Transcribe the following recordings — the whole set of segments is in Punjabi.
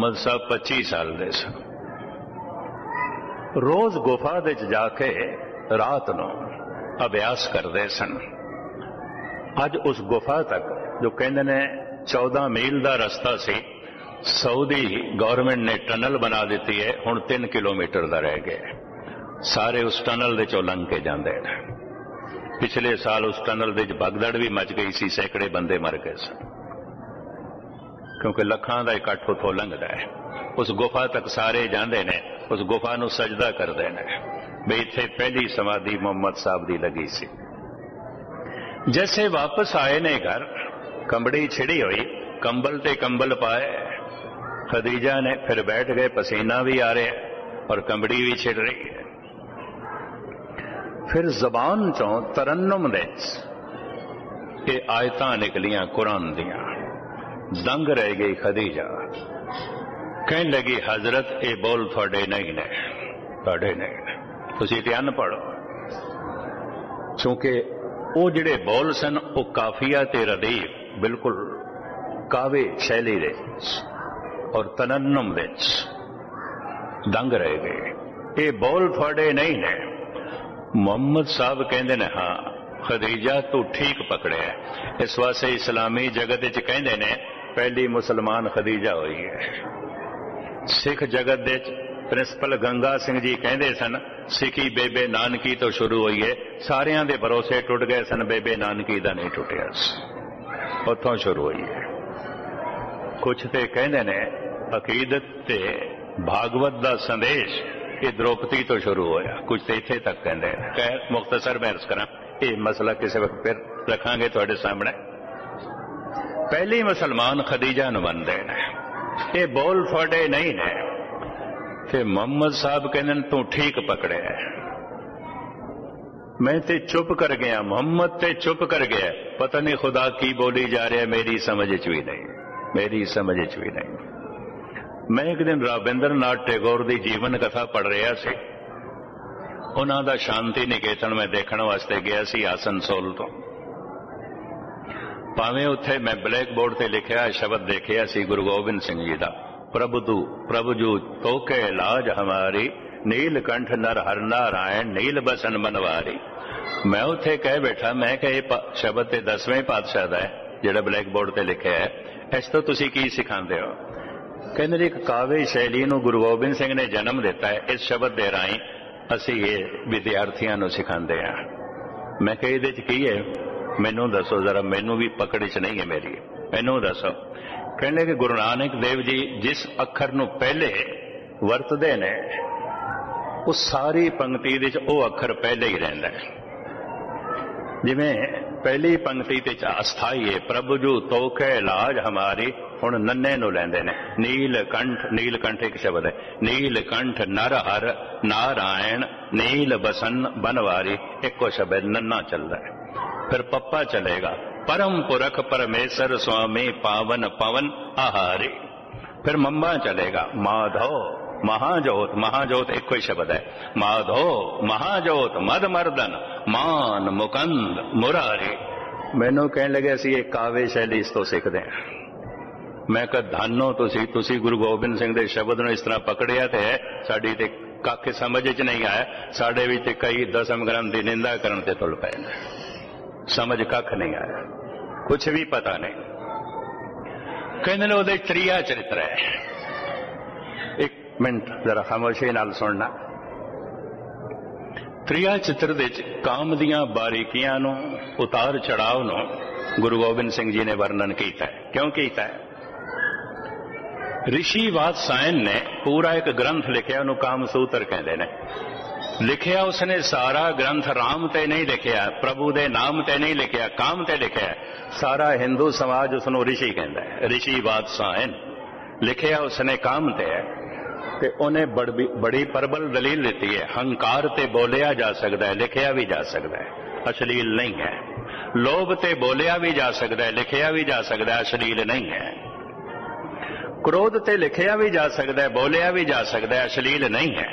ਮੁਹੰਮਦ ਸਾਹਿਬ 25 ਸਾਲ ਦੇ ਸਨ। ਰੋਜ਼ ਗੁਫਾ ਦੇ ਵਿੱਚ ਜਾ ਕੇ ਰਾਤ ਨੂੰ ਅਭਿਆਸ ਕਰਦੇ ਸਨ। ਅੱਜ ਉਸ ਗੁਫਾ ਤੱਕ ਜੋ ਕਹਿੰਦੇ ਨੇ 14 ਮੀਲ ਦਾ ਰਸਤਾ ਸੀ, ਸਾਊਦੀ ਗਵਰਨਮੈਂਟ ਨੇ ਟਨਲ ਬਣਾ ਦਿੱਤੀ ਹੈ, ਹੁਣ 3 ਕਿਲੋਮੀਟਰ ਦਾ ਰਹਿ ਗਿਆ। ਸਾਰੇ ਉਸ ਟਨਲ ਦੇ ਚੋਂ ਲੰਘ ਕੇ ਜਾਂਦੇ ਨੇ। ਪਿਛਲੇ ਸਾਲ ਉਸ ਟਨਲ ਦੇ ਵਿੱਚ ਭਗਦੜ ਵੀ ਮਚ ਗਈ ਸੀ, ਸੈਂਕੜੇ ਬੰਦੇ ਮਰ ਗਏ ਸਨ, ਕਿਉਂਕਿ ਲੱਖਾਂ ਦਾ ਇਕੱਠ ਉੱਥੋਂ ਲੰਘਦਾ ਹੈ। ਉਸ ਗੁਫਾ ਤੱਕ ਸਾਰੇ ਜਾਂਦੇ ਨੇ, ਉਸ ਗੁਫਾ ਨੂੰ ਸਜਦਾ ਕਰਦੇ ਨੇ ਵੀ ਇੱਥੇ ਪਹਿਲੀ ਸਮਾਧੀ ਮੁਹੰਮਦ ਸਾਹਿਬ ਦੀ ਲੱਗੀ ਸੀ। ਜੈਸੇ ਵਾਪਸ ਆਏ ਨੇ ਘਰ, ਕੰਬੜੀ ਛਿੜੀ ਹੋਈ, ਕੰਬਲ ਤੇ ਕੰਬਲ ਪਾਏ, ਖਦੀਜਾ ਨੇ ਫਿਰ ਬੈਠ ਗਏ, ਪਸੀਨਾ ਵੀ ਆ ਰਿਹਾ ਔਰ ਕੰਬੜੀ ਵੀ ਛਿੜ ਰਹੀ ਹੈ। ਫਿਰ ਜ਼ਬਾਨ ਚੋਂ ਤਰन्नुम ਦੇ ਇਹ ਆਇਤਾਂ ਨਿਕਲੀਆਂ ਕੁਰਾਨ ਦੀਆਂ। ਦੰਗ ਰਹਿ ਗਈ ਖਦੀਜਾ, ਕਹਿਣ ਲੱਗੀ ਹਜ਼ਰਤ ਇਹ ਬੋਲ ਤੁਹਾਡੇ ਨਹੀਂ ਨੇ, ਤੁਹਾਡੇ ਨਹੀਂ ਨੇ, ਤੁਸੀਂ ਤੇ ਅਨਪੜ੍ਹ ਹੋ। ਕਿਉਂਕਿ ਉਹ ਜਿਹੜੇ ਬੋਲ ਸਨ ਉਹ ਕਾਫੀਆ ਤੇ ਰਦੀਫ ਬਿਲਕੁਲ ਕਾਵੇ ਸ਼ੈਲੀ ਦੇ ਔਰ ਤਰन्नुम ਵਿੱਚ ਦੰਗ ਰਹਿ ਗਏ। ਇਹ ਬੋਲ ਤੁਹਾਡੇ ਨਹੀਂ ਨੇ। ਮੁਹੰਮਦ ਸਾਹਿਬ ਕਹਿੰਦੇ ਨੇ ਹਾਂ ਖਦੀਜਾ ਤੂੰ ਠੀਕ ਪਕੜਿਆ। ਇਸ ਵਾਸਤੇ ਇਸਲਾਮੀ ਜਗਤ ਵਿੱਚ ਕਹਿੰਦੇ ਨੇ ਪਹਿਲੀ ਮੁਸਲਮਾਨ ਖਦੀਜਾ ਹੋਈ ਹੈ। ਸਿੱਖ ਜਗਤ ਦੇ ਪ੍ਰਿੰਸੀਪਲ ਗੰਗਾ ਸਿੰਘ ਜੀ ਕਹਿੰਦੇ ਸਨ ਸਿੱਖੀ ਬੇਬੇ ਨਾਨਕੀ ਤੋਂ ਸ਼ੁਰੂ ਹੋਈ ਹੈ। ਸਾਰਿਆਂ ਦੇ ਭਰੋਸੇ ਟੁੱਟ ਗਏ ਸਨ, ਬੇਬੇ ਨਾਨਕੀ ਦਾ ਨਹੀਂ ਟੁੱਟਿਆ, ਉੱਥੋਂ ਸ਼ੁਰੂ ਹੋਈ ਹੈ। ਕੁਛ ਤੇ ਕਹਿੰਦੇ ਨੇ ਅਕੀਦਤ ਤੇ ਭਾਗਵਤ ਦਾ ਸੰਦੇਸ਼ ਇਹ ਦ੍ਰੋਪਦੀ ਤੋਂ ਸ਼ੁਰੂ ਹੋਇਆ, ਕੁਝ ਤੇ ਇੱਥੇ ਤੱਕ ਕਹਿੰਦੇ ਨੇ। ਖੈਰ ਮੁਖਤਸਰ ਮੈਂ ਅਰਜ਼ ਕਰਾਂ, ਇਹ ਮਸਲਾ ਕਿਸੇ ਵਕਤ ਫਿਰ ਰੱਖਾਂਗੇ ਤੁਹਾਡੇ ਸਾਹਮਣੇ। ਪਹਿਲੀ ਮੁਸਲਮਾਨ ਖਦੀਜਾ ਨੂੰ ਮੰਨਦੇ ਨੇ। ਇਹ ਬੋਲ ਤੁਹਾਡੇ ਨਹੀਂ ਨੇ। ਤੇ ਮੁਹੰਮਦ ਸਾਹਿਬ ਕਹਿੰਦੇ ਨੇ ਤੂੰ ਠੀਕ ਪਕੜਿਆ। ਮੈਂ ਤੇ ਚੁੱਪ ਕਰ ਗਿਆ, ਮੁਹੰਮਦ ਤੇ ਚੁੱਪ ਕਰ ਗਿਆ। ਪਤਾ ਨਹੀਂ ਖੁਦਾ ਕੀ ਬੋਲੀ ਜਾ ਰਿਹਾ, ਮੇਰੀ ਸਮਝ ਚ ਵੀ ਨਹੀਂ, ਮੇਰੀ ਸਮਝ ਚ ਵੀ ਨਹੀਂ। ਮੈਂ ਇੱਕ ਦਿਨ ਰਾਬਿੰਦਰ ਨਾਥ ਟੈਗੋਰ ਦੀ ਜੀਵਨ ਕਥਾ ਪੜ੍ਹ ਰਿਹਾ ਸੀ। ਉਹਨਾਂ ਦਾ ਸ਼ਾਂਤੀ ਨਿਕੇਤਨ ਮੈਂ ਦੇਖਣ ਵਾਸਤੇ ਗਿਆ ਸੀ ਆਸਨਸੋਲ ਤੋਂ। ਭਾਵੇਂ ਉੱਥੇ ਮੈਂ ਬਲੈਕ ਬੋਰਡ ਤੇ ਲਿਖਿਆ ਸ਼ਬਦ ਦੇਖਿਆ ਸੀ ਗੁਰੂ ਗੋਬਿੰਦ ਸਿੰਘ ਜੀ ਦਾ, ਪ੍ਰਭੂ ਜੂ ਤੋਕੇ ਲਾਜ ਹਮਾਰੀ, ਨੀਲਕੰਠ ਨਰ ਹਰ ਨਾਰਾਇਣ, ਨੀਲ ਬਸਨ ਬਨਵਾਰੀ। ਮੈਂ ਉੱਥੇ ਕਹਿ ਬੈਠਾ, ਮੈਂ ਕਿਹਾ ਇਹ ਸ਼ਬਦ ਤੇ 10ਵੇਂ ਪਾਤਸ਼ਾਹ ਦਾ ਹੈ ਜਿਹੜਾ ਬਲੈਕ ਬੋਰਡ ਤੇ ਲਿਖਿਆ ਹੈ, ਇਸ ਤੋਂ ਤੁਸੀਂ ਕੀ ਸਿਖਾਉਂਦੇ ਹੋ? ਕਹਿੰਦੇ ਨੇ ਇੱਕ ਕਾਵੇ ਸ਼ੈਲੀ ਨੂੰ ਗੁਰੂ ਗੋਬਿੰਦ ਸਿੰਘ ਨੇ ਜਨਮ ਦਿੱਤਾ ਹੈ, ਇਸ ਸ਼ਬਦ ਦੇ ਰਾਹੀਂ ਅਸੀਂ ਇਹ ਵਿਦਿਆਰਥੀਆਂ ਨੂੰ ਸਿਖਾਉਂਦੇ ਹਾਂ। ਮੈਂ ਕਿਹਾ ਇਹਦੇ ਚ ਕੀ ਹੈ, ਮੈਨੂੰ ਦੱਸੋ ਜ਼ਰਾ, ਮੈਨੂੰ ਵੀ ਪਕੜ ਚ ਨਹੀਂ ਹੈ ਮੇਰੀ, ਮੈਨੂੰ ਦੱਸੋ। ਕਹਿੰਦੇ ਕਿ ਗੁਰੂ ਨਾਨਕ ਦੇਵ ਜੀ ਜਿਸ ਅੱਖਰ ਨੂੰ ਪਹਿਲੇ ਵਰਤਦੇ ਨੇ ਉਹ ਸਾਰੀ ਪੰਕਤੀ ਵਿੱਚ ਉਹ ਅੱਖਰ ਪਹਿਲੇ ਹੀ ਰਹਿੰਦਾ ਹੈ। ਜਿਵੇਂ ਪਹਿਲੀ ਪੰਕਤੀ ਤੇ ਅਸਥਾਈ ਹੈ, ਪ੍ਰਭੂ ਜੂ ਤੋਕੇ ਲਾਜ ਹਮਾਰੀ, ਹੁਣ ਨੰਨੇ ਨੂੰ ਲੈਂਦੇ ਨੇ। ਨੀਲਕੰਠ, ਨੀਲਕੰਠ ਇੱਕ ਸ਼ਬਦ ਹੈ, ਨੀਲਕੰਠ ਨਰ ਹਰ ਨਾਰਾਇਣ, ਨੀਲ ਬਸਨ ਬਨਵਾਰੀ, ਇੱਕੋ ਸ਼ਬਦ ਨੰਨਾ ਚੱਲਦਾ ਹੈ। ਫਿਰ ਪੱਪਾ ਚਲੇਗਾ, परम पुरख परमेश्वर स्वामी पावन पवन आहारी। फिर मम्मा चलेगा, माधव महाजोत, महाजोत एक ही शब्द है, माधव महाजोत मद मर्दन मान मुकंद मुरारी। मैनू कहने लगे असी एक कावे शैली इस तो सीखते हैं। मैं कहा धानो तुसी गुरु गोबिंद सिंह दे शब्द नूं इस तरह पकड़िया ते है, साडी ते कख समझ च नहीं आया। साडे विच ते कई दसम ग्रंथ की निंदा करन ते तुल पए ने, समझ कख नहीं आया, कुछ भी पता नहीं। कहने ने उहदे त्रिया चरित्र है। एक मिनट जरा खामोशी नाल सुनना। त्रिया चित्र दे काम दियां बारीकियां नूं, उतार चढ़ाव नूं गुरु गोबिंद सिंह जी ने वर्णन किया है। क्यों किया है? ऋषि वात्सायन ने पूरा एक ग्रंथ लिखिया, उन्होंने कामसूत्र कहते हैं। लिखिया उसने सारा ग्रंथ राम ते नहीं लिखिया, प्रभु दे नाम ते नहीं लिखिया, काम ते लिखिया। सारा हिंदू समाज उसनों ऋषि कहता है। ऋषि वात्सायन लिखिया उसने काम ते है, ते उन्हें बड़ी प्रबल दलील देती है। हंकार ते बोलिया जा सकता है, लिखिया भी जा सकता है, अश्लील नहीं है। लोभ ते बोलिया भी जा सकता है, लिखिया भी जा सकता है, अश्लील नहीं है। क्रोध ते लिखिया भी जा सकता है, बोलिया भी जा सकता है, अश्लील नहीं है।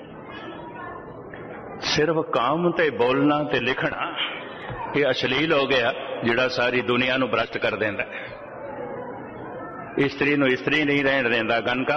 सिर्फ काम ते बोलना ते लिखना ये अश्लील हो गया, जिहड़ा सारी दुनिया नूं भ्रष्ट कर देंदा है। इस्त्री नूं इस्त्री नहीं रहन देंदा, गणका